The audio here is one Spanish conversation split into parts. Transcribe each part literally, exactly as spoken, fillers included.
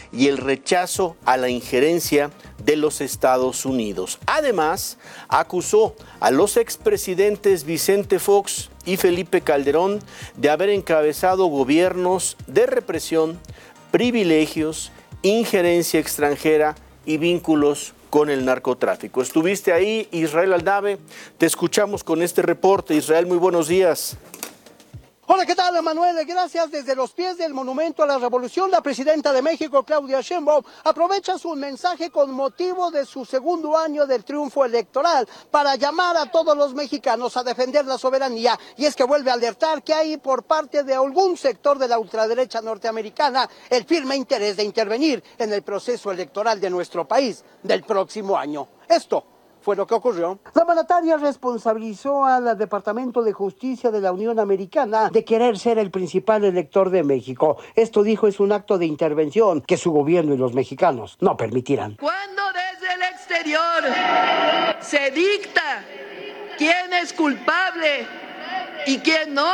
y el rechazo a la injerencia de los Estados Unidos. Además, acusó a los expresidentes Vicente Fox y Felipe Calderón de haber encabezado gobiernos de represión, privilegios, injerencia extranjera y vínculos con el narcotráfico. Estuviste ahí, Israel Aldave, te escuchamos con este reporte. Israel, muy buenos días. Hola, ¿qué tal, Manuel? Gracias. Desde los pies del Monumento a la Revolución, la presidenta de México, Claudia Sheinbaum, aprovecha su mensaje con motivo de su segundo año del triunfo electoral para llamar a todos los mexicanos a defender la soberanía. Y es que vuelve a alertar que hay por parte de algún sector de la ultraderecha norteamericana el firme interés de intervenir en el proceso electoral de nuestro país del próximo año. Esto fue lo que ocurrió. La mandataria responsabilizó al Departamento de Justicia de la Unión Americana de querer ser el principal elector de México. Esto, dijo, es un acto de intervención que su gobierno y los mexicanos no permitirán. Cuando desde el exterior se dicta quién es culpable y quién no,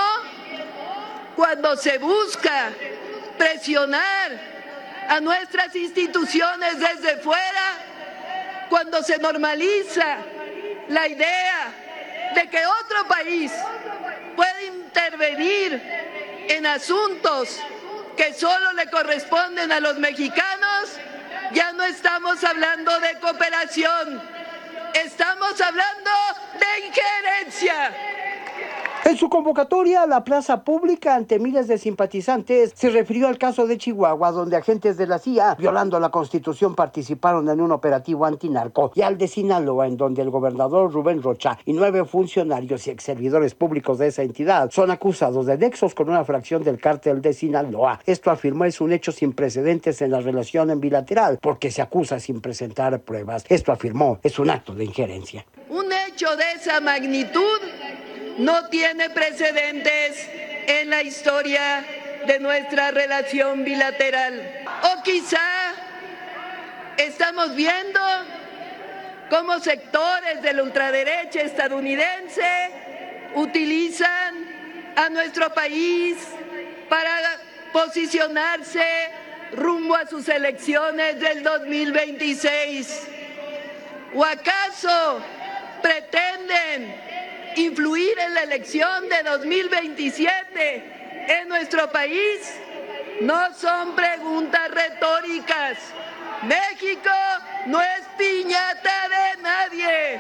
cuando se busca presionar a nuestras instituciones desde fuera, cuando se normaliza la idea de que otro país puede intervenir en asuntos que solo le corresponden a los mexicanos, ya no estamos hablando de cooperación, estamos hablando de injerencia. En su convocatoria a la plaza pública ante miles de simpatizantes, se refirió al caso de Chihuahua, donde agentes de la C I A, violando la Constitución, participaron en un operativo antinarco, y al de Sinaloa, en donde el gobernador Rubén Rocha y nueve funcionarios y exservidores públicos de esa entidad son acusados de nexos con una fracción del cártel de Sinaloa. Esto, afirmó, es un hecho sin precedentes en la relación en bilateral, porque se acusa sin presentar pruebas. Esto, afirmó, es un acto de injerencia. Un hecho de esa magnitud no tiene precedentes en la historia de nuestra relación bilateral. O quizá estamos viendo cómo sectores de la ultraderecha estadounidense utilizan a nuestro país para posicionarse rumbo a sus elecciones del dos mil veintiséis. ¿O acaso pretenden influir en la elección de dos mil veintisiete en nuestro país? No son preguntas retóricas. México no es piñata de nadie.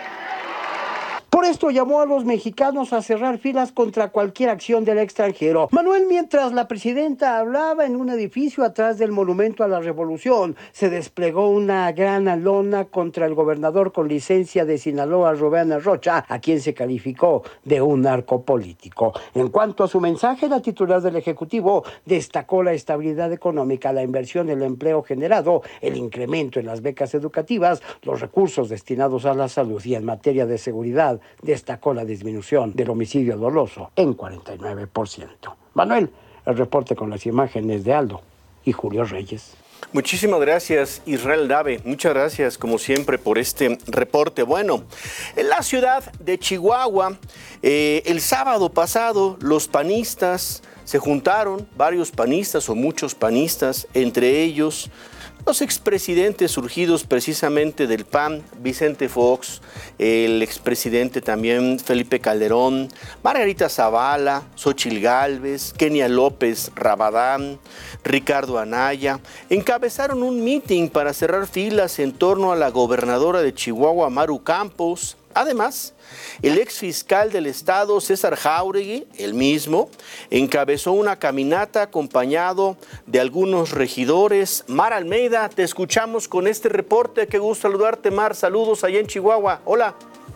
Por esto llamó a los mexicanos a cerrar filas contra cualquier acción del extranjero. Manuel, mientras la presidenta hablaba en un edificio atrás del Monumento a la Revolución, se desplegó una gran lona contra el gobernador con licencia de Sinaloa, Rubén Rocha, a quien se calificó de un narcopolítico. En cuanto a su mensaje, la titular del Ejecutivo destacó la estabilidad económica, la inversión, el empleo generado, el incremento en las becas educativas, los recursos destinados a la salud, y en materia de seguridad destacó la disminución del homicidio doloso en cuarenta y nueve por ciento. Manuel, el reporte con las imágenes de Aldo y Julio Reyes. Muchísimas gracias, Israel Dave. Muchas gracias, como siempre, por este reporte. Bueno, en la ciudad de Chihuahua, eh, el sábado pasado, los panistas se juntaron, varios panistas o muchos panistas, entre ellos los expresidentes surgidos precisamente del P A N, Vicente Fox, el expresidente también Felipe Calderón, Margarita Zavala, Xóchitl Gálvez, Kenia López Rabadán, Ricardo Anaya, encabezaron un mitin para cerrar filas en torno a la gobernadora de Chihuahua, Maru Campos. Además, el ex fiscal del estado, César Jáuregui, el mismo, encabezó una caminata acompañado de algunos regidores. Mar Almeida, te escuchamos con este reporte. Qué gusto saludarte, Mar. Saludos allá en Chihuahua. Hola.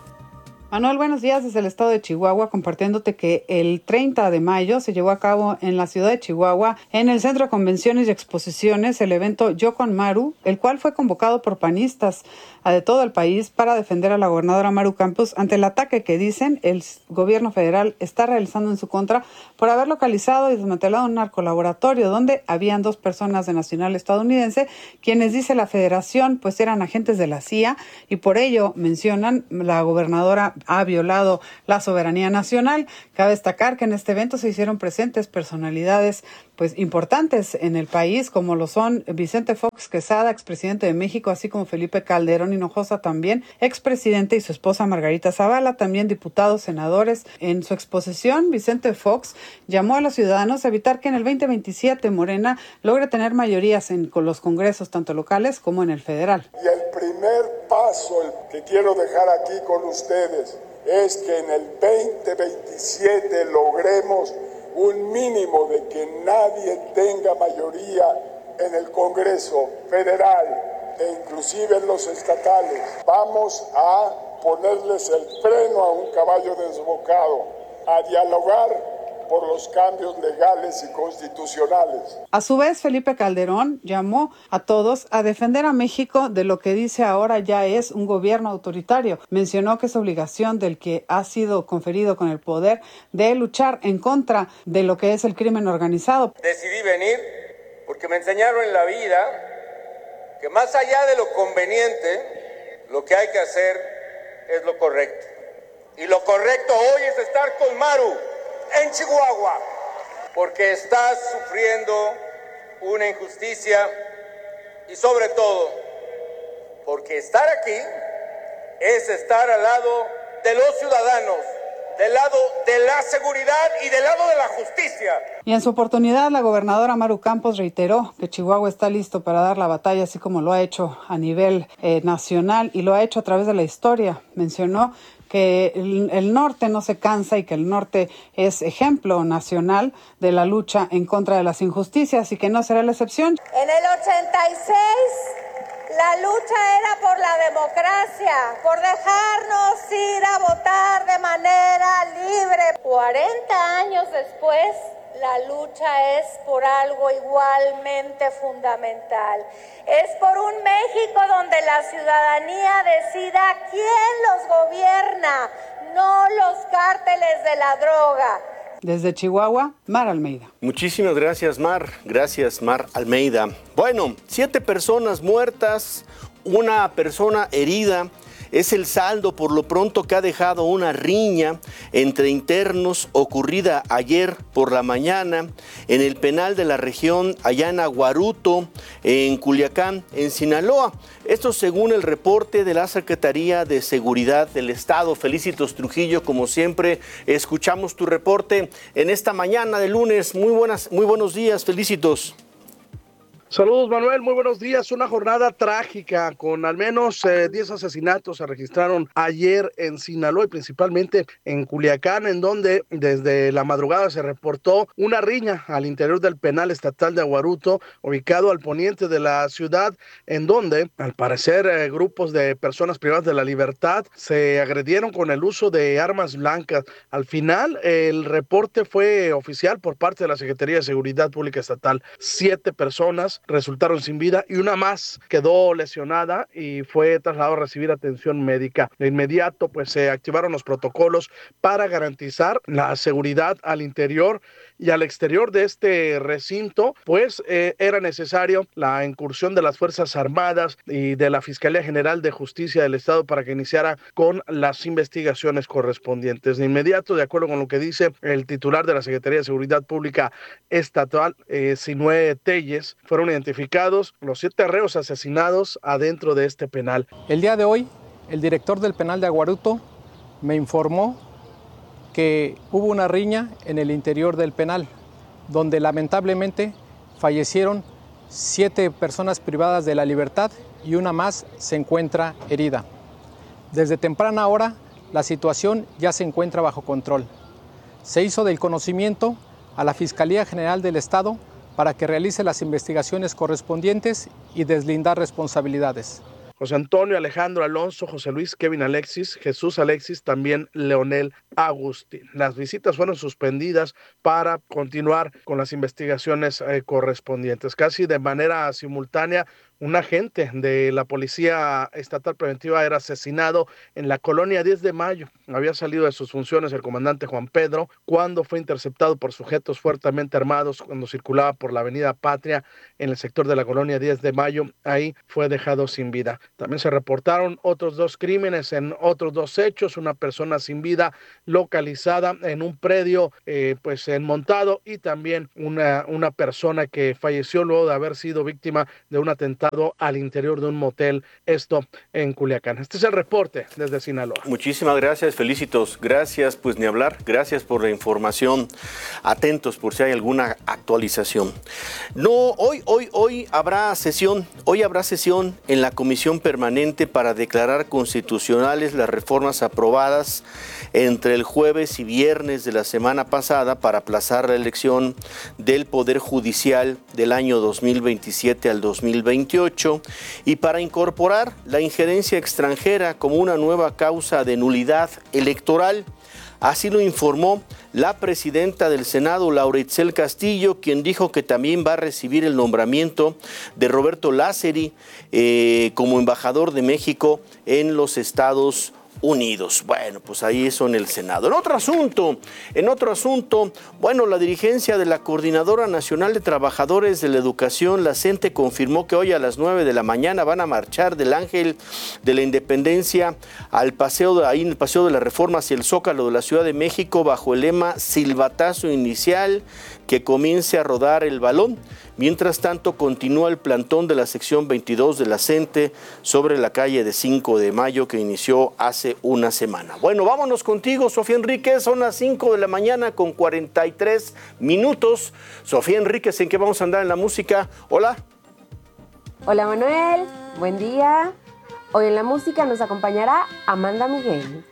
Manuel, buenos días desde el estado de Chihuahua, compartiéndote que el treinta de mayo se llevó a cabo en la ciudad de Chihuahua, en el Centro de Convenciones y Exposiciones, el evento Yo con Maru, el cual fue convocado por panistas de todo el país para defender a la gobernadora Maru Campos ante el ataque que dicen el gobierno federal está realizando en su contra por haber localizado y desmantelado un narcolaboratorio donde habían dos personas de nacional estadounidense, quienes, dice la federación, pues eran agentes de la C I A, y por ello mencionan la gobernadora ha violado la soberanía nacional. Cabe destacar que en este evento se hicieron presentes personalidades pues importantes en el país, como lo son Vicente Fox Quesada, expresidente de México, así como Felipe Calderón Hinojosa, también expresidente, y su esposa Margarita Zavala, también diputados, senadores. En su exposición, Vicente Fox llamó a los ciudadanos a evitar que en el veinte veintisiete Morena logre tener mayorías en con los congresos, tanto locales como en el federal. Y el primer paso el que quiero dejar aquí con ustedes es que en el veinte veintisiete logremos un mínimo de que nadie tenga mayoría en el Congreso Federal e inclusive en los estatales. Vamos a ponerles el freno a un caballo desbocado, a dialogar por los cambios legales y constitucionales. A su vez, Felipe Calderón llamó a todos a defender a México de lo que dice ahora ya es un gobierno autoritario. Mencionó que es obligación del que ha sido conferido con el poder de luchar en contra de lo que es el crimen organizado. Decidí venir porque me enseñaron en la vida que más allá de lo conveniente, lo que hay que hacer es lo correcto. Y lo correcto hoy es estar con Maru en Chihuahua, porque estás sufriendo una injusticia y sobre todo porque estar aquí es estar al lado de los ciudadanos, del lado de la seguridad y del lado de la justicia. Y en su oportunidad, la gobernadora Maru Campos reiteró que Chihuahua está listo para dar la batalla, así como lo ha hecho a nivel eh, nacional y lo ha hecho a través de la historia. Mencionó que el, el norte no se cansa y que el norte es ejemplo nacional de la lucha en contra de las injusticias y que no será la excepción. En el ochenta y seis la lucha era por la democracia, por dejarnos ir a votar de manera libre. cuarenta años después, la lucha es por algo igualmente fundamental. Es por un México donde la ciudadanía decida quién los gobierna, no los cárteles de la droga. Desde Chihuahua, Mar Almeida. Muchísimas gracias, Mar. Gracias, Mar Almeida. Bueno, siete personas muertas, una persona herida. Es el saldo por lo pronto que ha dejado una riña entre internos ocurrida ayer por la mañana en el penal de la región allá en Aguaruto, en Culiacán, en Sinaloa. Esto según el reporte de la Secretaría de Seguridad del Estado. Felicitos, Trujillo, como siempre, escuchamos tu reporte en esta mañana de lunes. Muy buenas, muy buenos días, Felicitos. Saludos, Manuel, muy buenos días. Una jornada trágica con al menos eh, diez asesinatos se registraron ayer en Sinaloa y principalmente en Culiacán, en donde desde la madrugada se reportó una riña al interior del penal estatal de Aguaruto, ubicado al poniente de la ciudad, en donde al parecer eh, grupos de personas privadas de la libertad se agredieron con el uso de armas blancas. Al final, el reporte fue oficial por parte de la Secretaría de Seguridad Pública Estatal. Siete personas resultaron sin vida y una más quedó lesionada y fue trasladada a recibir atención médica. De inmediato pues se activaron los protocolos para garantizar la seguridad al interior y al exterior de este recinto, pues eh, era necesario la incursión de las Fuerzas Armadas y de la Fiscalía General de Justicia del Estado para que iniciara con las investigaciones correspondientes. De inmediato, de acuerdo con lo que dice el titular de la Secretaría de Seguridad Pública Estatal, eh, Sinué Telles, fueron identificados los siete reos asesinados adentro de este penal. El día de hoy, el director del penal de Aguaruto me informó que hubo una riña en el interior del penal, donde lamentablemente fallecieron siete personas privadas de la libertad y una más se encuentra herida. Desde temprana hora, la situación ya se encuentra bajo control. Se hizo del conocimiento a la Fiscalía General del Estado para que realice las investigaciones correspondientes y deslindar responsabilidades. José Antonio, Alejandro Alonso, José Luis, Kevin Alexis, Jesús Alexis, también Leonel Agustín. Las visitas fueron suspendidas para continuar con las investigaciones eh, correspondientes. Casi de manera simultánea, un agente de la Policía Estatal Preventiva era asesinado en la colonia diez de mayo. Había salido de sus funciones el comandante Juan Pedro cuando fue interceptado por sujetos fuertemente armados cuando circulaba por la avenida Patria en el sector de la colonia diez de mayo. Ahí fue dejado sin vida. También se reportaron otros dos crímenes en otros dos hechos. Una persona sin vida localizada en un predio eh, pues enmontado y también una, una persona que falleció luego de haber sido víctima de un atentado al interior de un motel, esto en Culiacán. Este es el reporte desde Sinaloa. Muchísimas gracias, Felicitos. Gracias, pues ni hablar. Gracias por la información. Atentos por si hay alguna actualización. No, hoy, hoy, hoy habrá sesión. Hoy habrá sesión en la Comisión Permanente para declarar constitucionales las reformas aprobadas entre el jueves y viernes de la semana pasada para aplazar la elección del Poder Judicial del año dos mil veintisiete al dos mil veintiocho y para incorporar la injerencia extranjera como una nueva causa de nulidad electoral. Así lo informó la presidenta del Senado, Laura Itzel Castillo, quien dijo que también va a recibir el nombramiento de Roberto Lázari eh, como embajador de México en los Estados Unidos. Unidos. Bueno, pues ahí eso en el Senado. En otro asunto, en otro asunto, bueno, la dirigencia de la Coordinadora Nacional de Trabajadores de la Educación, la CENTE, confirmó que hoy a las nueve de la mañana van a marchar del Ángel de la Independencia al paseo, de, ahí en el Paseo de la Reforma hacia el Zócalo de la Ciudad de México bajo el lema Silbatazo Inicial, que comience a rodar el balón. Mientras tanto, continúa el plantón de la sección veintidós de la CENTE sobre la calle de cinco de mayo que inició hace una semana. Bueno, vámonos contigo, Sofía Enríquez. Son las cinco de la mañana con cuarenta y tres minutos. Sofía Enríquez, ¿en qué vamos a andar en la música? Hola. Hola, Manuel. Buen día. Hoy en la música nos acompañará Amanda Miguel.